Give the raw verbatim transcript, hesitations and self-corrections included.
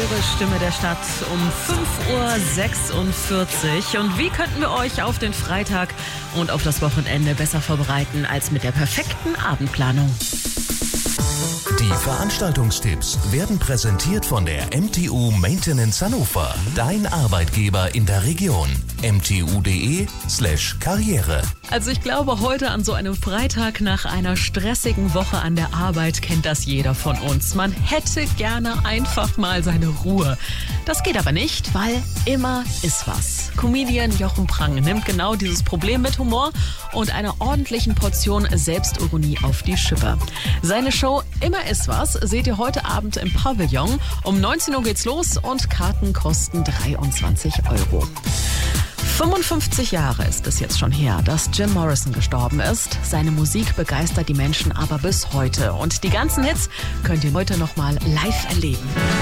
eure Stimme der Stadt um fünf Uhr sechsundvierzig. Und wie könnten wir euch auf den Freitag und auf das Wochenende besser vorbereiten als mit der perfekten Abendplanung? Die Veranstaltungstipps werden präsentiert von der M T U Maintenance Hannover, dein Arbeitgeber in der Region. m t u punkt d e slash karriere. Also ich glaube, heute an so einem Freitag nach einer stressigen Woche an der Arbeit kennt das jeder von uns. Man hätte gerne einfach mal seine Ruhe. Das geht aber nicht, weil immer ist was. Comedian Jochen Prang nimmt genau dieses Problem mit Humor und einer ordentlichen Portion Selbstironie auf die Schippe. Seine Show Immer ist was seht ihr heute Abend im Pavillon. Um neunzehn Uhr geht's los und Karten kosten dreiundzwanzig Euro. fünfundfünfzig Jahre ist es jetzt schon her, dass Jim Morrison gestorben ist. Seine Musik begeistert die Menschen aber bis heute. Und die ganzen Hits könnt ihr heute noch mal live erleben.